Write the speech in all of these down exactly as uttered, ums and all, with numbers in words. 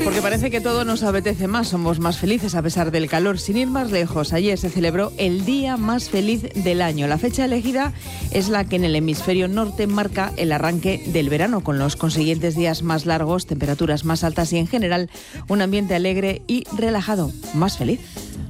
Porque parece que todo nos apetece más, somos más felices a pesar del calor. Sin ir más lejos, ayer se celebró el día más feliz del año. La fecha elegida es la que en el hemisferio norte marca el arranque del verano, con los consiguientes días más largos, temperaturas más altas y en general un ambiente alegre y relajado, más feliz.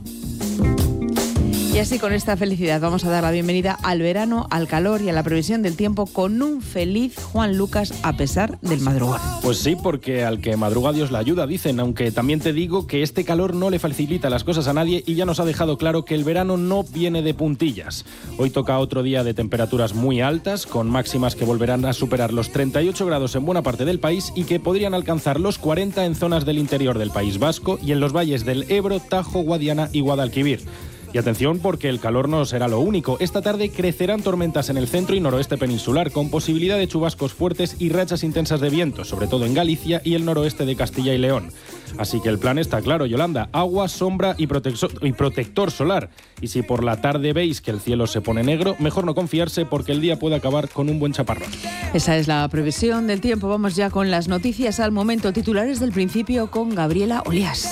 Y así, con esta felicidad, vamos a dar la bienvenida al verano, al calor y a la previsión del tiempo con un feliz Juan Lucas a pesar del madrugón. Pues sí, porque al que madruga Dios la ayuda, dicen, aunque también te digo que este calor no le facilita las cosas a nadie y ya nos ha dejado claro que el verano no viene de puntillas. Hoy toca otro día de temperaturas muy altas, con máximas que volverán a superar los treinta y ocho grados en buena parte del país y que podrían alcanzar los cuarenta en zonas del interior del País Vasco y en los valles del Ebro, Tajo, Guadiana y Guadalquivir. Y atención, porque el calor no será lo único. Esta tarde crecerán tormentas en el centro y noroeste peninsular, con posibilidad de chubascos fuertes y rachas intensas de viento, sobre todo en Galicia y el noroeste de Castilla y León. Así que el plan está claro, Yolanda: agua, sombra y, protecso- y protector solar. Y si por la tarde veis que el cielo se pone negro, mejor no confiarse, porque el día puede acabar con un buen chaparrón. Esa es la previsión del tiempo. Vamos ya con las noticias al momento. Titulares del principio con Gabriela Olías.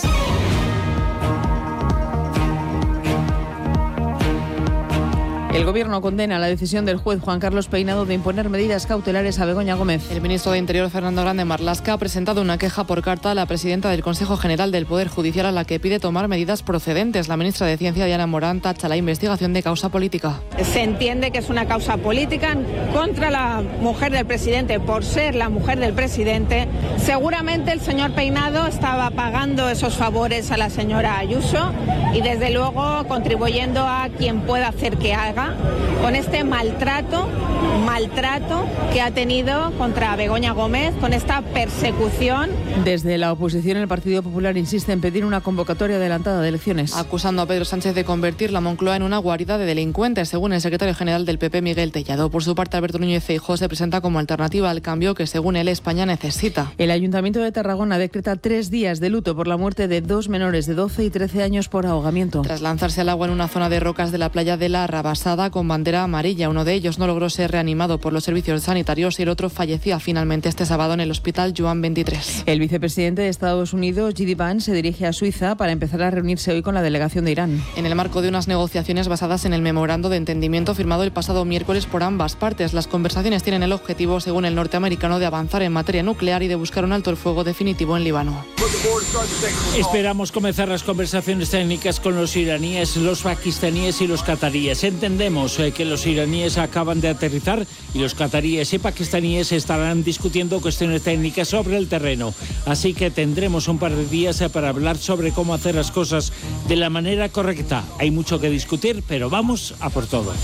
El Gobierno condena la decisión del juez Juan Carlos Peinado de imponer medidas cautelares a Begoña Gómez. El ministro de Interior, Fernando Grande Marlaska, ha presentado una queja por carta a la presidenta del Consejo General del Poder Judicial, a la que pide tomar medidas procedentes. La ministra de Ciencia, Diana Morán, tacha la investigación de causa política. Se entiende que es una causa política contra la mujer del presidente por ser la mujer del presidente. Seguramente el señor Peinado estaba pagando esos favores a la señora Ayuso y desde luego contribuyendo a quien pueda hacer que haga con este maltrato, maltrato que ha tenido contra Begoña Gómez, con esta persecución. Desde la oposición, el Partido Popular insiste en pedir una convocatoria adelantada de elecciones. Acusando a Pedro Sánchez de convertir la Moncloa en una guarida de delincuentes, según el secretario general del P P, Miguel Tellado. Por su parte, Alberto Núñez Feijóo se presenta como alternativa al cambio que, según él, España necesita. El Ayuntamiento de Tarragona decreta tres días de luto por la muerte de dos menores de doce y trece años por ahogamiento. Tras lanzarse al agua en una zona de rocas de la playa de la Rabasada con bandera amarilla, uno de ellos no logró ser reanimado por los servicios sanitarios y el otro fallecía finalmente este sábado en el hospital Joan veintitrés. El vicepresidente de Estados Unidos, J D Vance, se dirige a Suiza para empezar a reunirse hoy con la delegación de Irán. En el marco de unas negociaciones basadas en el memorando de entendimiento firmado el pasado miércoles por ambas partes, las conversaciones tienen el objetivo, según el norteamericano, de avanzar en materia nuclear y de buscar un alto el fuego definitivo en Líbano. Esperamos comenzar las conversaciones técnicas con los iraníes, los pakistaníes y los cataríes. Entendemos eh, que los iraníes acaban de aterrizar y los cataríes y pakistaníes estarán discutiendo cuestiones técnicas sobre el terreno. Así que tendremos un par de días eh, para hablar sobre cómo hacer las cosas de la manera correcta. Hay mucho que discutir, pero vamos a por todo.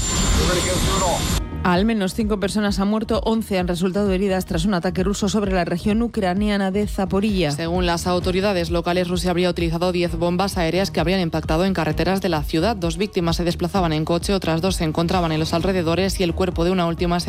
Al menos cinco personas han muerto, once han resultado heridas tras un ataque ruso sobre la región ucraniana de Zaporilla. Según las autoridades locales, Rusia habría utilizado diez bombas aéreas que habrían impactado en carreteras de la ciudad. Dos víctimas se desplazaban en coche, otras dos se encontraban en los alrededores y el cuerpo de una última se